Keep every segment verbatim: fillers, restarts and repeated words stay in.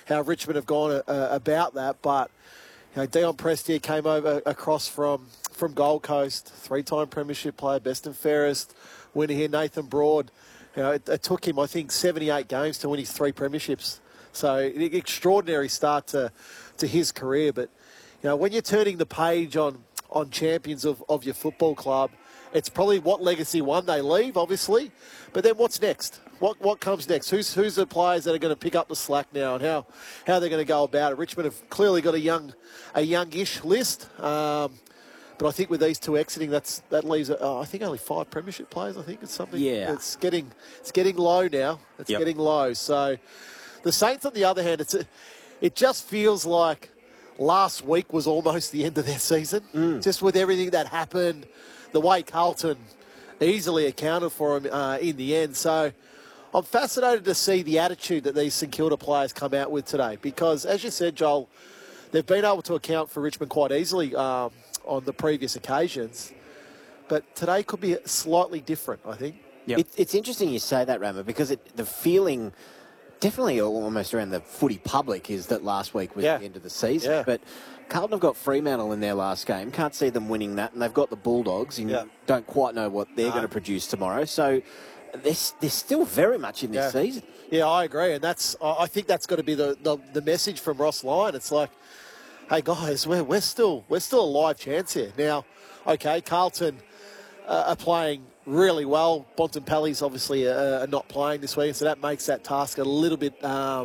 how Richmond have gone uh, about that. But you know, Dion Prestia came over across from, from Gold Coast, three-time premiership player, best and fairest winner here, Nathan Broad. You know, it, it took him, I think, seventy-eight games to win his three premierships. So an extraordinary start to, to his career. But, you know, when you're turning the page on, on champions of, of your football club, it's probably what legacy one they leave, obviously. But then what's next? What what comes next? Who's who's the players that are going to pick up the slack now, and how, how they're going to go about it? Richmond have clearly got a young, a youngish list. Um, But I think with these two exiting, that's that leaves, uh, I think, only five premiership players. I think it's something. Yeah. It's getting it's getting low now. It's Yep. getting low. So the Saints, on the other hand, it's a, it just feels like last week was almost the end of their season. Mm. Just with everything that happened, the way Carlton easily accounted for them uh, in the end. So I'm fascinated to see the attitude that these St Kilda players come out with today. Because, as you said, Joel, they've been able to account for Richmond quite easily um, on the previous occasions. But today could be slightly different, I think. Yep. It, it's interesting you say that, Rama, because it, the feeling definitely almost around the footy public is that last week was Yeah. the end of the season. Yeah. But Carlton have got Fremantle in their last game. Can't see them winning that. And they've got the Bulldogs. And Yeah. don't quite know what they're No. going to produce tomorrow. So they're, they're still very much in this Yeah. season. Yeah, I agree. And that's I I think that's got to be the, the, the message from Ross Lyon. It's like, hey, guys, we're, we're, still, we're still a live chance here. Now, okay, Carlton uh, are playing really well. Bontempelli's obviously uh, are not playing this week, so that makes that task a little bit um,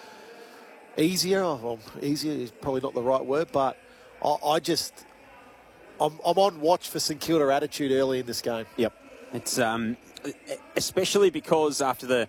easier. Oh, well, easier is probably not the right word, but I, I just, I'm, I'm on watch for St Kilda attitude early in this game. Yep. It's um, especially because after the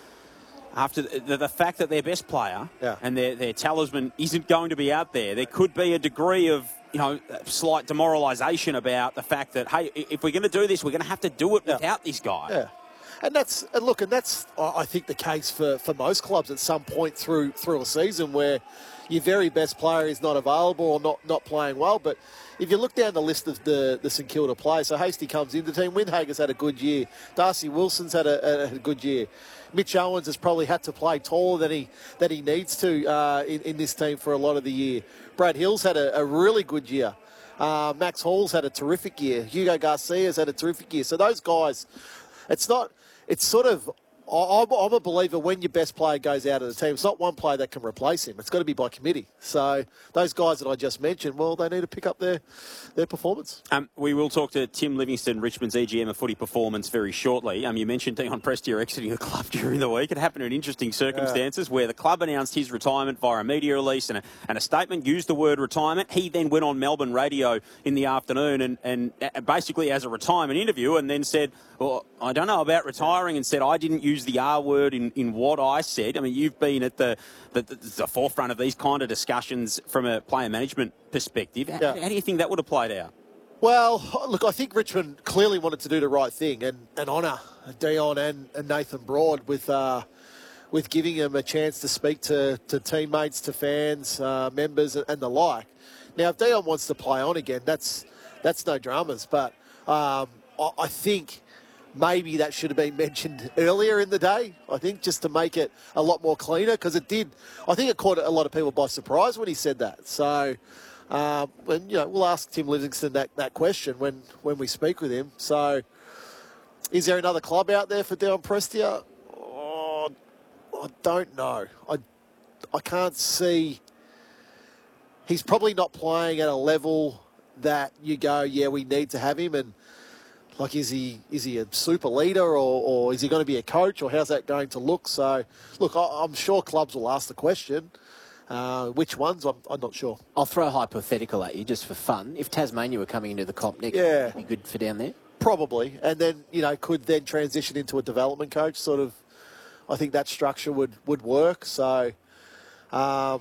after the, the, the fact that their best player Yeah. and their their talisman isn't going to be out there, there could be a degree of you know slight demoralisation about the fact that hey, if we're going to do this, we're going to have to do it Yeah. without this guy. Yeah. And that's and look, and that's I I think the case for, for most clubs at some point through through a season where your very best player is not available or not, not playing well. But if you look down the list of the, the St Kilda players, so Hasty comes into the team, Windhager's had a good year, Darcy Wilson's had a, a, a good year. Mitch Owens has probably had to play taller than he than he needs to uh, in, in this team for a lot of the year. Brad Hill's had a, a really good year. Uh, Max Hall's had a terrific year. Hugo Garcia's had a terrific year. So those guys, it's not, it's sort of, I- I'm, I'm a believer when your best player goes out of the team, it's not one player that can replace him. It's got to be by committee. So those guys that I just mentioned, well, they need to pick up their, their performance. Um, we will talk to Tim Livingston, Richmond's E G M of footy performance, very shortly. Um, you mentioned Dion Prestia exiting the club during the week. It happened in interesting circumstances yeah. where the club announced his retirement via a media release and a, and a statement, used the word retirement. He then went on Melbourne radio in the afternoon and, and basically as a retirement interview and then said, well, I don't know about retiring, and said, I didn't use the R word in, in what I said. I mean, you've been at the, the, the forefront of these kind of discussions from a player management perspective. How, Yeah. how do you think that would have played out? Well, look, I think Richmond clearly wanted to do the right thing and, and honour Dion and, and Nathan Broad with uh, with giving them a chance to speak to, to teammates, to fans, uh, members and, and the like. Now, if Dion wants to play on again, that's that's no dramas. But um, I, I think maybe that should have been mentioned earlier in the day, I think, just to make it a lot more cleaner, because it did, I think it caught a lot of people by surprise when he said that. So, um, and, you know, we'll ask Tim Livingston that, that question when, when we speak with him. So, is there another club out there for Dion Prestia? Oh, I don't know. I, I can't see. He's probably not playing at a level that you go, yeah, we need to have him. And, like, is he is he a super leader or, or is he going to be a coach or how's that going to look? So, look, I, I'm sure clubs will ask the question. Uh, which ones? I'm, I'm not sure. I'll throw a hypothetical at you just for fun. If Tasmania were coming into the comp next, Yeah. would it be good for down there? Probably. And then, you know, could then transition into a development coach. Sort of, I think that structure would, would work. So, um,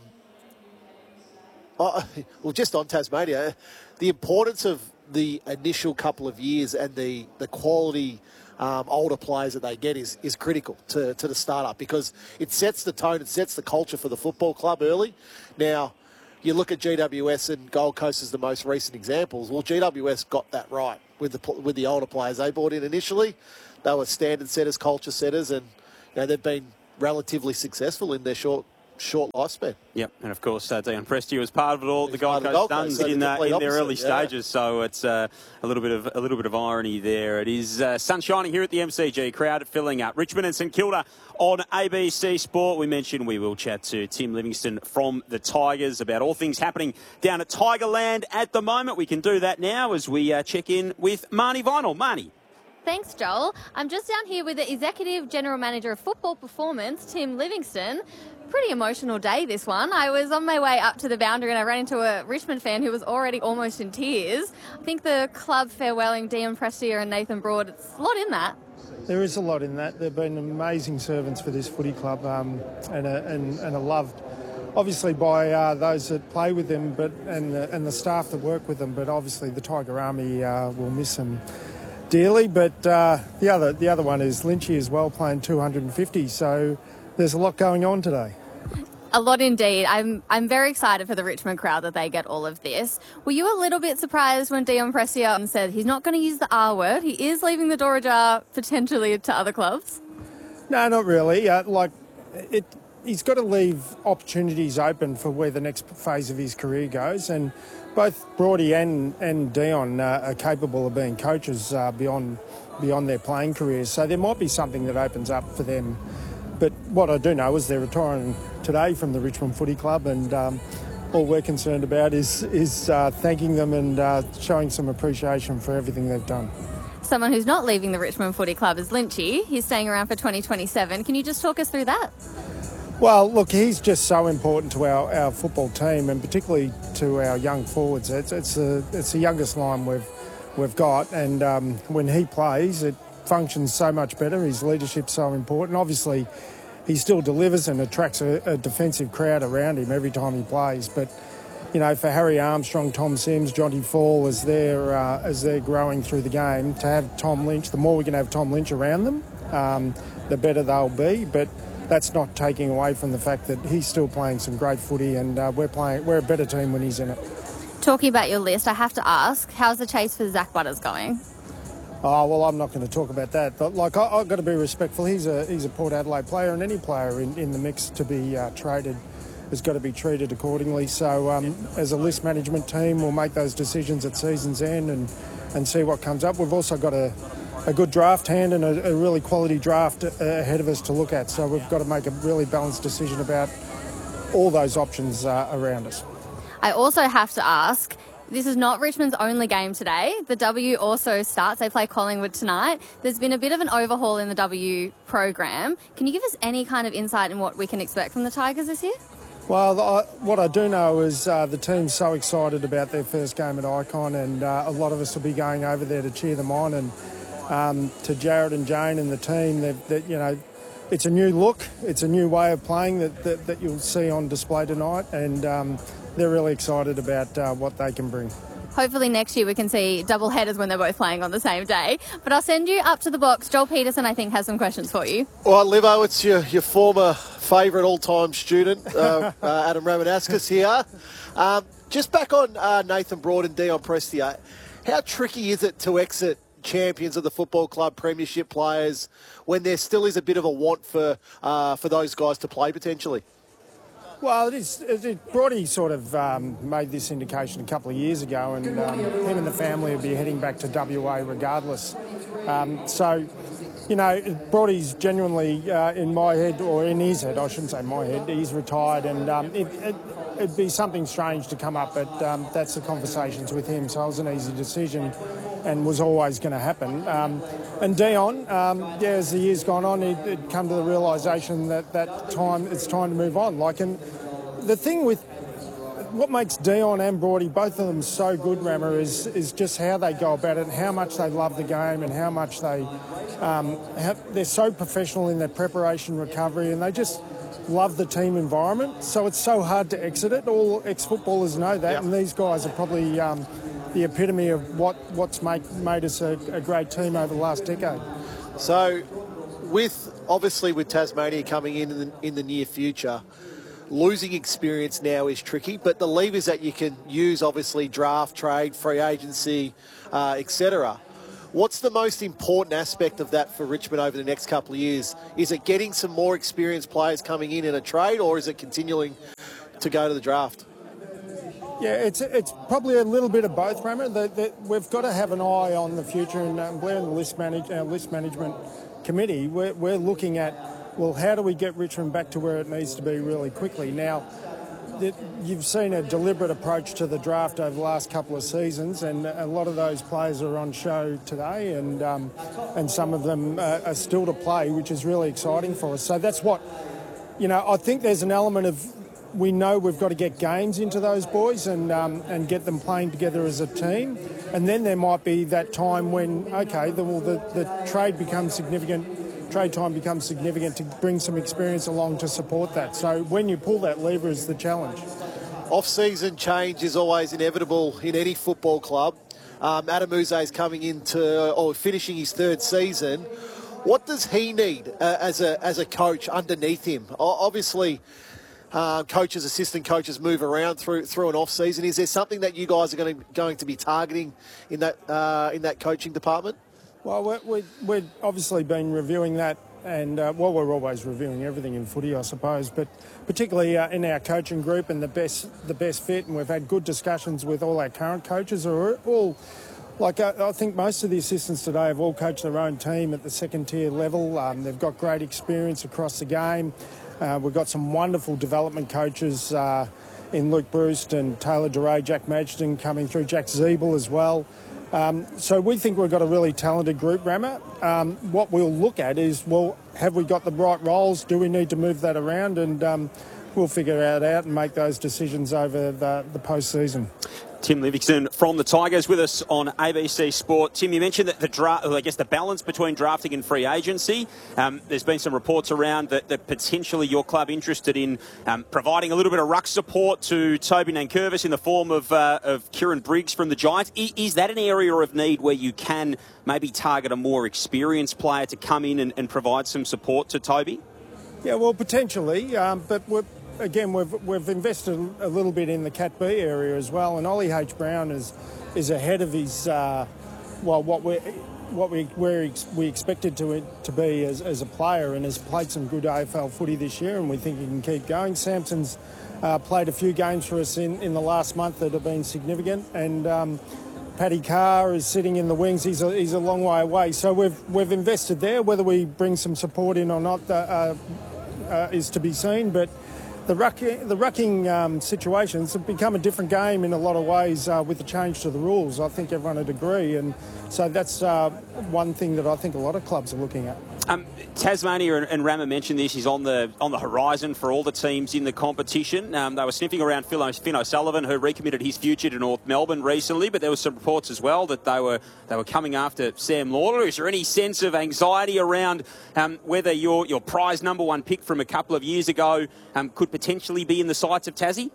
I, well, just on Tasmania, the importance of the initial couple of years and the, the quality um, older players that they get is, is critical to, to the startup, because it sets the tone, it sets the culture for the football club early. Now, you look at G W S and Gold Coast as the most recent examples. Well, G W S got that right with the with the older players they brought in initially. They were standard setters, culture setters, and you know, they've been relatively successful in their short short lifespan. Yep, and of course, uh, Dion Prestia was part of it all. He's the Gold part of the Coast Gold Coast, Duns so in, the uh, complete in their opposite, early yeah. stages, so it's uh, a little bit of a little bit of irony there. It is uh, sun shining here at the M C G. Crowd filling up. Richmond and St Kilda on A B C Sport. We mentioned we will chat to Tim Livingston from the Tigers about all things happening down at Tigerland at the moment. We can do that now as we uh, check in with Marnie Vinyl. Marnie. Thanks, Joel. I'm just down here with the Executive General Manager of Football Performance, Tim Livingston. Pretty emotional day, this one. I was on my way up to the boundary and I ran into a Richmond fan who was already almost in tears. I think the club farewelling Dion Prestia and Nathan Broad, it's a lot in that. There is a lot in that. They've been amazing servants for this footy club um, and, are, and, and are loved, obviously, by uh, those that play with them but and the, and the staff that work with them. But obviously the Tiger Army uh, will miss them dearly. But uh, the other the other one is Lynchy as well, playing two hundred fifty. So there's a lot going on today. A lot indeed. I'm I'm very excited for the Richmond crowd that they get all of this. Were you a little bit surprised when Dion Prestia said he's not going to use the R word? He is leaving the door ajar potentially to other clubs. No, not really. Uh, like it, he's got to leave opportunities open for where the next phase of his career goes. And both Brody and and Dion uh, are capable of being coaches uh, beyond beyond their playing careers. So there might be something that opens up for them. But what I do know is they're retiring today from the Richmond Footy Club, and um, all we're concerned about is is uh, thanking them and uh, showing some appreciation for everything they've done. Someone who's not leaving the Richmond Footy Club is Lynchy. He's staying around for twenty twenty-seven. Can you just talk us through that? Well, look, he's just so important to our, our football team, and particularly to our young forwards. It's it's the it's the youngest line we've we've got, and um, when he plays, it functions so much better. His leadership's so important. Obviously, he still delivers and attracts a, a defensive crowd around him every time he plays. But you know, for Harry Armstrong, Tom Sims, Jonty Fall, as they're uh, as they're growing through the game, to have Tom Lynch, the more we can have Tom Lynch around them, um, the better they'll be. But that's not taking away from the fact that he's still playing some great footy, and uh, we're playing we're a better team when he's in it. Talking about your list, I have to ask, how's the chase for Zach Butters going? Oh, well, I'm not going to talk about that. But, like, I, I've got to be respectful. He's a he's a Port Adelaide player, and any player in, in the mix to be uh, traded has got to be treated accordingly. So um, as a list management team, we'll make those decisions at season's end and, and see what comes up. We've also got a, a good draft hand and a, a really quality draft ahead of us to look at. So we've got to make a really balanced decision about all those options uh, around us. I also have to ask, this is not Richmond's only game today. The W also starts. They play Collingwood tonight. There's been a bit of an overhaul in the W program. Can you give us any kind of insight in what we can expect from the Tigers this year? Well, I, what I do know is uh, the team's so excited about their first game at Icon, and uh, a lot of us will be going over there to cheer them on. And um, to Jared and Jane and the team, that, that you know, it's a new look, it's a new way of playing that, that, that you'll see on display tonight, and um, they're really excited about uh, what they can bring. Hopefully next year we can see double headers when they're both playing on the same day. But I'll send you up to the box. Joel Peterson, I think, has some questions for you. Well, Livo, it's your, your former favourite all-time student, uh, uh, Adam Ramanauskas here. Um, just back on uh, Nathan Broad and Dion Prestia, how tricky is it to exit champions of the football club, premiership players, when there still is a bit of a want for uh, for those guys to play potentially? Well, it is. It, Brody sort of um, made this indication a couple of years ago, and um, him and the family will be heading back to W A regardless. Um, so, you know, Brody's genuinely uh, in my head, or in his head, I shouldn't say my head, he's retired, and um, it, it, it'd be something strange to come up, but um, that's the conversations with him, so it was an easy decision and was always going to happen. Um, and Dion, um, yeah, as the years gone on, he'd, he'd come to the realisation that that time it's time to move on. Like, and the thing with what makes Dion and Brody, both of them, so good, Rammer, is is just how they go about it, and how much they love the game, and how much they um, have, they're so professional in their preparation, recovery, and they just love the team environment. So it's so hard to exit it. All ex-footballers know that, yep. And these guys are probably um, the epitome of what what's made made us a, a great team over the last decade. So, with obviously with Tasmania coming in in the, in the near future, losing experience now is tricky, but the levers that you can use, obviously draft, trade, free agency, uh, et cetera. What's the most important aspect of that for Richmond over the next couple of years? Is it getting some more experienced players coming in in a trade, or is it continuing to go to the draft? Yeah, it's it's probably a little bit of both, Rammer. That, that we've got to have an eye on the future, and um, we're in the list, manage, uh, list management committee. We're, we're looking at, well, how do we get Richmond back to where it needs to be really quickly? Now, that you've seen a deliberate approach to the draft over the last couple of seasons, and a lot of those players are on show today, and um, and some of them uh, are still to play, which is really exciting for us. So that's what, you know, I think there's an element of, we know we've got to get games into those boys and um, and get them playing together as a team, and then there might be that time when, okay, the, well, the, the trade becomes significant. Trade time becomes significant to bring some experience along to support that. So when you pull that lever is the challenge. Off-season change is always inevitable in any football club. Um, Adem is coming into, or finishing his third season. What does he need uh, as a as a coach underneath him? O- obviously, uh, coaches, assistant coaches move around through through an off-season. Is there something that you guys are going to going to be targeting in that uh, in that coaching department? Well, we're, we're, we've obviously been reviewing that, and uh, well, we're always reviewing everything in footy, I suppose, but particularly uh, in our coaching group and the best the best fit, and we've had good discussions with all our current coaches who are all, like uh, I think most of the assistants today have all coached their own team at the second tier level. Um, they've got great experience across the game. Uh, we've got some wonderful development coaches uh, in Luke Bruce and Taylor DeRay, Jack Madgeton coming through, Jack Zeeble as well. Um, so we think we've got a really talented group, Rammer. Um, what we'll look at is, well, have we got the right roles? Do we need to move that around? And um, we'll figure that out and make those decisions over the, the post-season. Tim Livingston from the Tigers with us on A B C Sport. Tim, you mentioned that the draft, I guess the balance between drafting and free agency. Um, there's been some reports around that, that potentially your club interested in um, providing a little bit of ruck support to Toby Nankervis in the form of, uh, of Kieran Briggs from the Giants. Is, is that an area of need where you can maybe target a more experienced player to come in and, and provide some support to Toby? Yeah, well, potentially, um, but we're Again, we've we've invested a little bit in the Cat B area as well, and Ollie H. Brown is is ahead of his uh, well what we what we where we expected to to be as, as a player, and has played some good A F L footy this year, and we think he can keep going. Samson's uh, played a few games for us in, in the last month that have been significant, and um, Paddy Carr is sitting in the wings. He's a, he's a long way away, so we've we've invested there. Whether we bring some support in or not uh, uh, is to be seen, but. The rucking, the rucking um, situations have become a different game in a lot of ways uh, with the change to the rules. I think everyone would agree, and so that's uh, one thing that I think a lot of clubs are looking at. Um, Tasmania and, and Rammer mentioned this. He's on the on the horizon for all the teams in the competition. Um, they were sniffing around Phil, Finn O'Sullivan, who recommitted his future to North Melbourne recently, but there were some reports as well that they were they were coming after Sam Lawler. Is there any sense of anxiety around um, whether your your prize number one pick from a couple of years ago um, could potentially be in the sights of Tassie?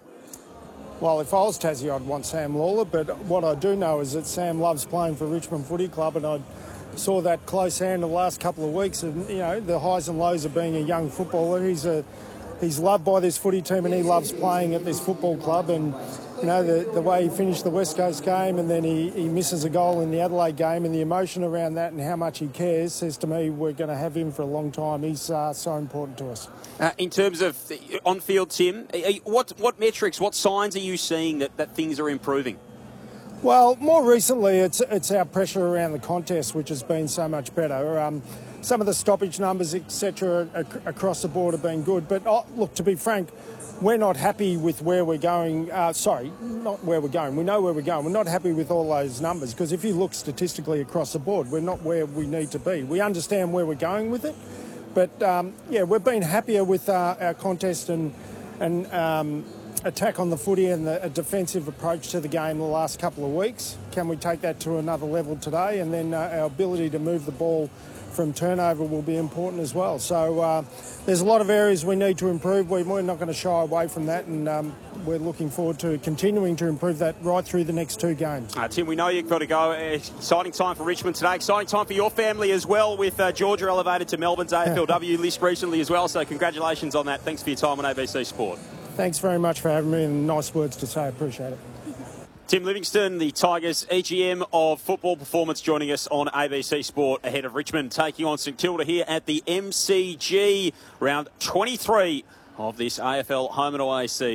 Well, if I was Tassie, I'd want Sam Lawler, but what I do know is that Sam loves playing for Richmond Footy Club, and I saw that close hand the last couple of weeks, and you know the highs and lows of being a young footballer. He's a he's loved by this footy team, and he loves playing at this football club. And you know the the way he finished the West Coast game, and then he, he misses a goal in the Adelaide game, and the emotion around that, and how much he cares, says to me we're going to have him for a long time. He's uh, so important to us. Uh, in terms of on-field, Tim, what what metrics, what signs are you seeing that, that things are improving? Well, more recently, it's it's our pressure around the contest, which has been so much better. Um, some of the stoppage numbers, et cetera, ac- across the board have been good. But oh, look, to be frank, we're not happy with where we're going. Uh, sorry, not where we're going. We know where we're going. We're not happy with all those numbers because if you look statistically across the board, we're not where we need to be. We understand where we're going with it, but um, yeah, we've been happier with uh, our contest and and. Um, attack on the footy and the a defensive approach to the game the last couple of weeks. Can we take that to another level today? And then uh, our ability to move the ball from turnover will be important as well. So uh, there's a lot of areas we need to improve. We're not going to shy away from that, and um, we're looking forward to continuing to improve that right through the next two games. Uh, Tim, we know you've got to go. Exciting time for Richmond today. Exciting time for your family as well, with uh, Georgia elevated to Melbourne's A F L W list recently as well. So congratulations on that. Thanks for your time on A B C Sport. Thanks very much for having me, and nice words to say. Appreciate it. Tim Livingston, the Tigers E G M of Football Performance, joining us on A B C Sport ahead of Richmond taking on St Kilda here at the M C G, round twenty-three of this A F L home and away season.